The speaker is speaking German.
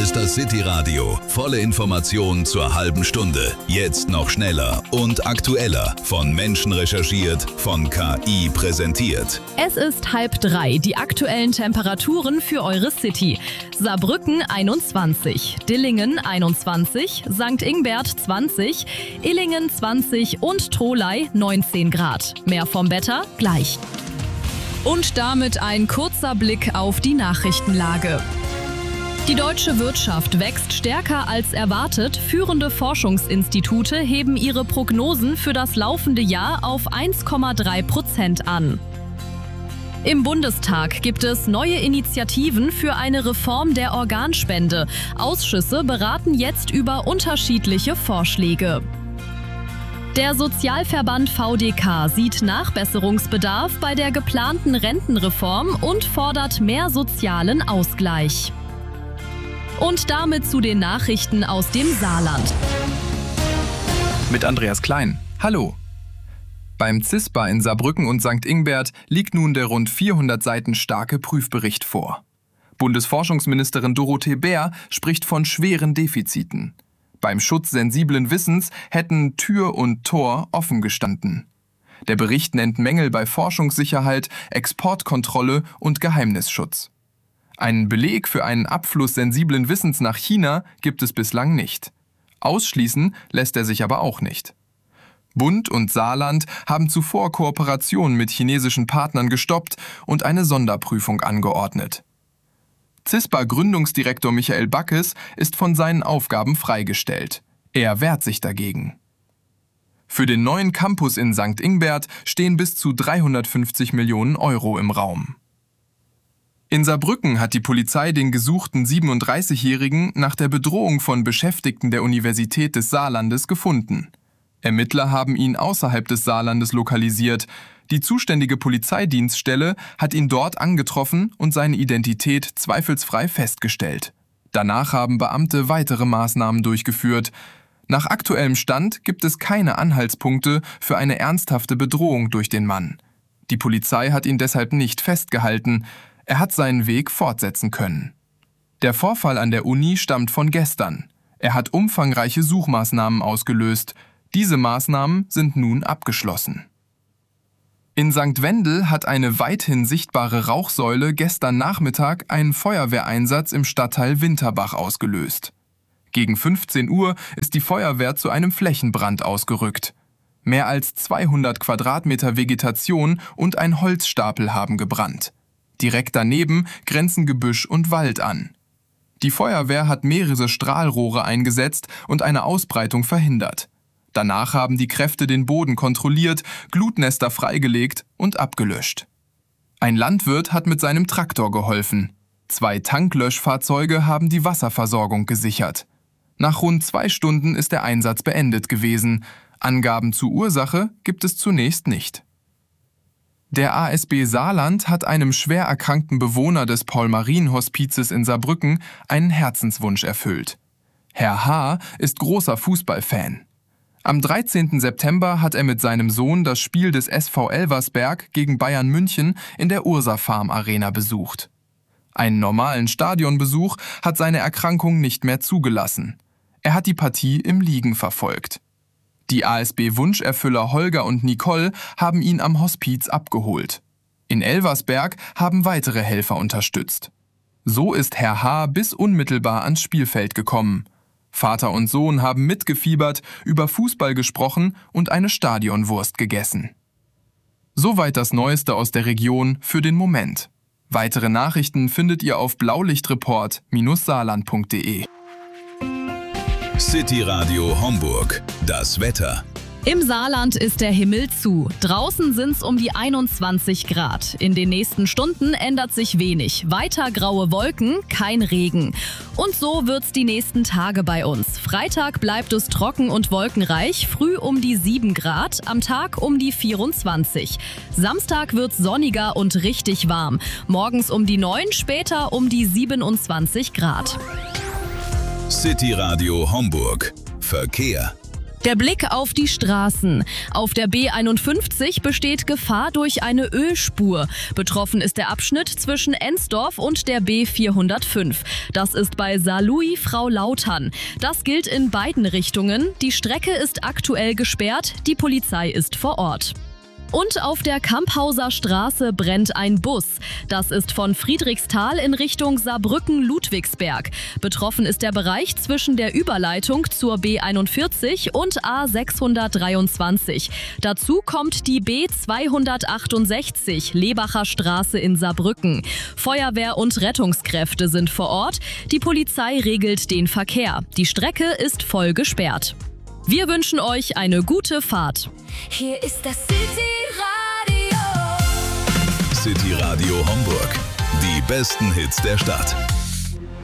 ist das City Radio. Volle Informationen zur halben Stunde. Jetzt noch schneller und aktueller. Von Menschen recherchiert, von KI präsentiert. Es ist 2:30. Die aktuellen Temperaturen für eure City. Saarbrücken 21, Dillingen 21, St. Ingbert 20, Illingen 20 und Tholey 19 Grad. Mehr vom Wetter gleich. Und damit ein kurzer Blick auf die Nachrichtenlage. Die deutsche Wirtschaft wächst stärker als erwartet. Führende Forschungsinstitute heben ihre Prognosen für das laufende Jahr auf 1,3% an. Im Bundestag gibt es neue Initiativen für eine Reform der Organspende. Ausschüsse beraten jetzt über unterschiedliche Vorschläge. Der Sozialverband VDK sieht Nachbesserungsbedarf bei der geplanten Rentenreform und fordert mehr sozialen Ausgleich. Und damit zu den Nachrichten aus dem Saarland. Mit Andreas Klein. Hallo. Beim CISPA in Saarbrücken und St. Ingbert liegt nun der rund 400 Seiten starke Prüfbericht vor. Bundesforschungsministerin Dorothee Bär spricht von schweren Defiziten. Beim Schutz sensiblen Wissens hätten Tür und Tor offen gestanden. Der Bericht nennt Mängel bei Forschungssicherheit, Exportkontrolle und Geheimnisschutz. Einen Beleg für einen Abfluss sensiblen Wissens nach China gibt es bislang nicht. Ausschließen lässt er sich aber auch nicht. Bund und Saarland haben zuvor Kooperationen mit chinesischen Partnern gestoppt und eine Sonderprüfung angeordnet. CISPA-Gründungsdirektor Michael Backes ist von seinen Aufgaben freigestellt. Er wehrt sich dagegen. Für den neuen Campus in St. Ingbert stehen bis zu 350 Millionen Euro im Raum. In Saarbrücken hat die Polizei den gesuchten 37-Jährigen nach der Bedrohung von Beschäftigten der Universität des Saarlandes gefunden. Ermittler haben ihn außerhalb des Saarlandes lokalisiert. Die zuständige Polizeidienststelle hat ihn dort angetroffen und seine Identität zweifelsfrei festgestellt. Danach haben Beamte weitere Maßnahmen durchgeführt. Nach aktuellem Stand gibt es keine Anhaltspunkte für eine ernsthafte Bedrohung durch den Mann. Die Polizei hat ihn deshalb nicht festgehalten. Er hat seinen Weg fortsetzen können. Der Vorfall an der Uni stammt von gestern. Er hat umfangreiche Suchmaßnahmen ausgelöst. Diese Maßnahmen sind nun abgeschlossen. In St. Wendel hat eine weithin sichtbare Rauchsäule gestern Nachmittag einen Feuerwehreinsatz im Stadtteil Winterbach ausgelöst. Gegen 15 Uhr ist die Feuerwehr zu einem Flächenbrand ausgerückt. Mehr als 200 Quadratmeter Vegetation und ein Holzstapel haben gebrannt. Direkt daneben grenzen Gebüsch und Wald an. Die Feuerwehr hat mehrere Strahlrohre eingesetzt und eine Ausbreitung verhindert. Danach haben die Kräfte den Boden kontrolliert, Glutnester freigelegt und abgelöscht. Ein Landwirt hat mit seinem Traktor geholfen. 2 Tanklöschfahrzeuge haben die Wasserversorgung gesichert. Nach rund 2 Stunden ist der Einsatz beendet gewesen. Angaben zur Ursache gibt es zunächst nicht. Der ASB Saarland hat einem schwer erkrankten Bewohner des Paul-Marien-Hospizes in Saarbrücken einen Herzenswunsch erfüllt. Herr H. ist großer Fußballfan. Am 13. September hat er mit seinem Sohn das Spiel des SV Elversberg gegen Bayern München in der Ursa Farm Arena besucht. Einen normalen Stadionbesuch hat seine Erkrankung nicht mehr zugelassen. Er hat die Partie im Liegen verfolgt. Die ASB-Wunscherfüller Holger und Nicole haben ihn am Hospiz abgeholt. In Elversberg haben weitere Helfer unterstützt. So ist Herr H. bis unmittelbar ans Spielfeld gekommen. Vater und Sohn haben mitgefiebert, über Fußball gesprochen und eine Stadionwurst gegessen. Soweit das Neueste aus der Region für den Moment. Weitere Nachrichten findet ihr auf blaulichtreport-saarland.de. City Radio Homburg. Das Wetter. Im Saarland ist der Himmel zu. Draußen sind's um die 21 Grad. In den nächsten Stunden ändert sich wenig. Weiter graue Wolken, kein Regen. Und so wird's die nächsten Tage bei uns. Freitag bleibt es trocken und wolkenreich, früh um die 7 Grad, am Tag um die 24. Samstag wird's sonniger und richtig warm. Morgens um die 9, später um die 27 Grad. City Radio Homburg. Verkehr. Der Blick auf die Straßen. Auf der B51 besteht Gefahr durch eine Ölspur. Betroffen ist der Abschnitt zwischen Ensdorf und der B405. Das ist bei Saarlouis-Frau-Lautern. Das gilt in beiden Richtungen. Die Strecke ist aktuell gesperrt. Die Polizei ist vor Ort. Und auf der Kamphauser Straße brennt ein Bus. Das ist von Friedrichsthal in Richtung Saarbrücken-Ludwigsberg. Betroffen ist der Bereich zwischen der Überleitung zur B41 und A623. Dazu kommt die B268 Lebacher Straße in Saarbrücken. Feuerwehr und Rettungskräfte sind vor Ort. Die Polizei regelt den Verkehr. Die Strecke ist voll gesperrt. Wir wünschen euch eine gute Fahrt. Hier ist das City Radio. City Radio Homburg. Die besten Hits der Stadt.